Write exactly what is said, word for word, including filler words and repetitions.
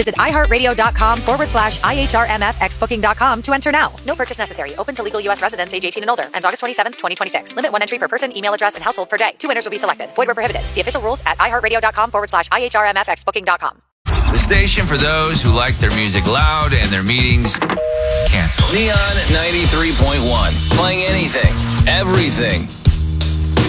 Visit iHeartRadio.com forward slash IHRMFX booking dot com to enter now. No purchase necessary. Open to legal U S residents age eighteen and older. Ends August twenty-seventh, twenty twenty-six. Limit one entry per person, email address, and household per day. Two winners will be selected. Void where prohibited. See official rules at iHeartRadio.com forward slash IHRMFX booking dot com. The station for those who like their music loud and their meetings canceled. Neon ninety-three point one. Playing anything, everything.